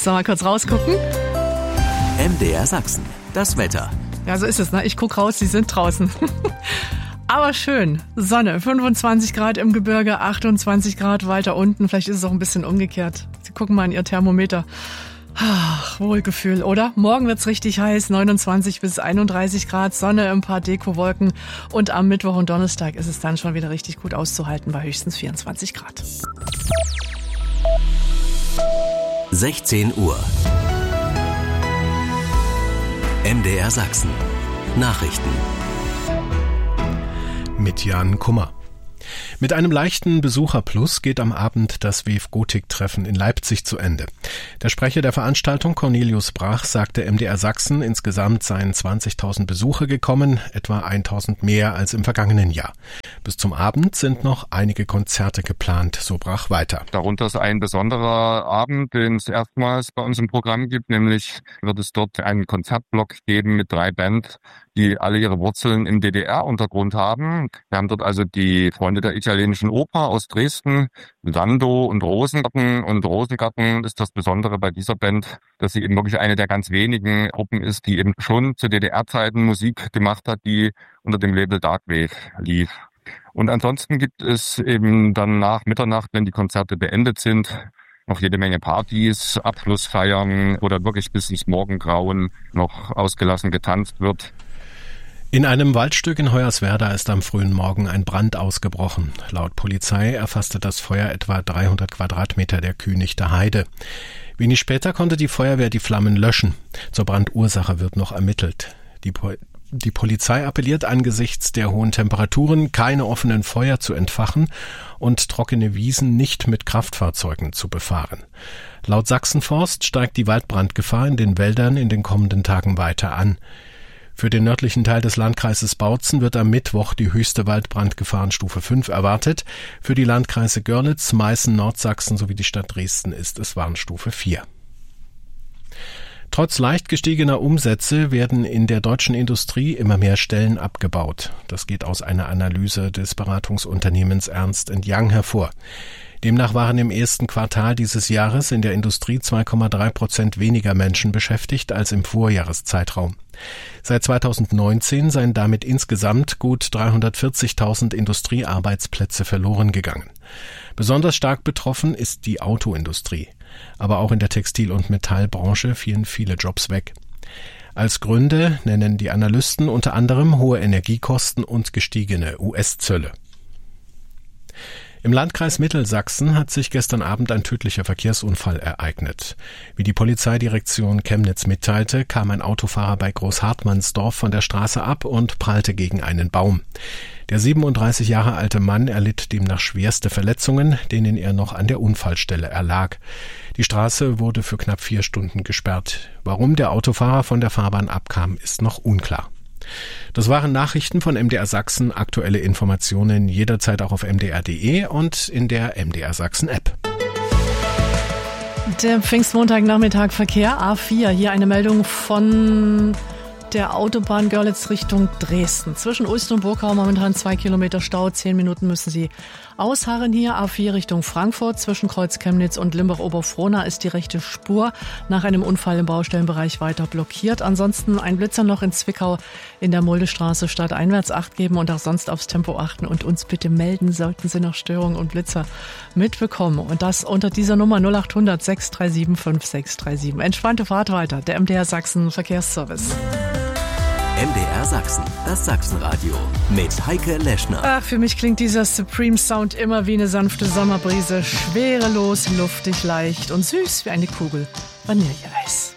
Sollen wir kurz rausgucken? MDR Sachsen, das Wetter. Ja, so ist es, ne? Ich gucke raus, Sie sind draußen. Aber schön. Sonne, 25 Grad im Gebirge, 28 Grad weiter unten. Vielleicht ist es auch ein bisschen umgekehrt. Sie gucken mal in Ihr Thermometer. Ach, Wohlgefühl, oder? Morgen wird's richtig heiß, 29 bis 31 Grad, Sonne, ein paar Dekowolken. Und am Mittwoch und Donnerstag ist es dann schon wieder richtig gut auszuhalten bei höchstens 24 Grad. 16 Uhr. MDR Sachsen. Nachrichten. Mit Jan Kummer. Mit einem leichten Besucherplus geht am Abend das WEF-Gotik-Treffen in Leipzig zu Ende. Der Sprecher der Veranstaltung, Cornelius Brach, sagte MDR Sachsen, insgesamt seien 20.000 Besucher gekommen, etwa 1.000 mehr als im vergangenen Jahr. Bis zum Abend sind noch einige Konzerte geplant, so Brach weiter. Darunter ist ein besonderer Abend, den es erstmals bei uns im Programm gibt, nämlich wird es dort einen Konzertblock geben mit 3 Bands, die alle ihre Wurzeln im DDR-Untergrund haben. Wir haben dort also die Freunde der italienischen Oper aus Dresden, Lando und Rosengarten. Und Rosengarten ist das Besondere bei dieser Band, dass sie eben wirklich eine der ganz wenigen Gruppen ist, die eben schon zu DDR-Zeiten Musik gemacht hat, die unter dem Label Darkwave lief. Und ansonsten gibt es eben dann nach Mitternacht, wenn die Konzerte beendet sind, noch jede Menge Partys, Abschlussfeiern, wo dann wirklich bis ins Morgengrauen noch ausgelassen getanzt wird. In einem Waldstück in Hoyerswerda ist am frühen Morgen ein Brand ausgebrochen. Laut Polizei erfasste das Feuer etwa 300 Quadratmeter der Kühnichter Heide. Wenig später konnte die Feuerwehr die Flammen löschen. Zur Brandursache wird noch ermittelt. Die Polizei appelliert angesichts der hohen Temperaturen, keine offenen Feuer zu entfachen und trockene Wiesen nicht mit Kraftfahrzeugen zu befahren. Laut Sachsenforst steigt die Waldbrandgefahr in den Wäldern in den kommenden Tagen weiter an. Für den nördlichen Teil des Landkreises Bautzen wird am Mittwoch die höchste Waldbrandgefahrenstufe 5 erwartet. Für die Landkreise Görlitz, Meißen, Nordsachsen sowie die Stadt Dresden ist es Warnstufe 4. Trotz leicht gestiegener Umsätze werden in der deutschen Industrie immer mehr Stellen abgebaut. Das geht aus einer Analyse des Beratungsunternehmens Ernst & Young hervor. Demnach waren im ersten Quartal dieses Jahres in der Industrie 2,3% weniger Menschen beschäftigt als im Vorjahreszeitraum. Seit 2019 seien damit insgesamt gut 340.000 Industriearbeitsplätze verloren gegangen. Besonders stark betroffen ist die Autoindustrie. Aber auch in der Textil- und Metallbranche fielen viele Jobs weg. Als Gründe nennen die Analysten unter anderem hohe Energiekosten und gestiegene US-Zölle. Im Landkreis Mittelsachsen hat sich gestern Abend ein tödlicher Verkehrsunfall ereignet. Wie die Polizeidirektion Chemnitz mitteilte, kam ein Autofahrer bei Großhartmannsdorf von der Straße ab und prallte gegen einen Baum. Der 37 Jahre alte Mann erlitt demnach schwerste Verletzungen, denen er noch an der Unfallstelle erlag. Die Straße wurde für knapp 4 Stunden gesperrt. Warum der Autofahrer von der Fahrbahn abkam, ist noch unklar. Das waren Nachrichten von MDR Sachsen. Aktuelle Informationen jederzeit auch auf mdr.de und in der MDR Sachsen App. Der Pfingstmontagnachmittag Verkehr A4. Hier eine Meldung von der Autobahn Görlitz Richtung Dresden. Zwischen Ulst und Burgau momentan 2 Kilometer Stau. 10 Minuten müssen Sie ausharren hier. A4 Richtung Frankfurt. Zwischen Kreuz Chemnitz und Limbach-Oberfrohna ist die rechte Spur nach einem Unfall im Baustellenbereich weiter blockiert. Ansonsten ein Blitzer noch in Zwickau in der Muldestraße stadteinwärts Acht geben und auch sonst aufs Tempo achten und uns bitte melden, sollten Sie noch Störungen und Blitzer mitbekommen. Und das unter dieser Nummer 0800 637 5637. Entspannte Fahrt weiter. Der MDR Sachsen Verkehrsservice. MDR Sachsen, das Sachsenradio mit Heike Leschner. Ach, für mich klingt dieser Supreme Sound immer wie eine sanfte Sommerbrise. Schwerelos, luftig, leicht und süß wie eine Kugel Vanilleeis.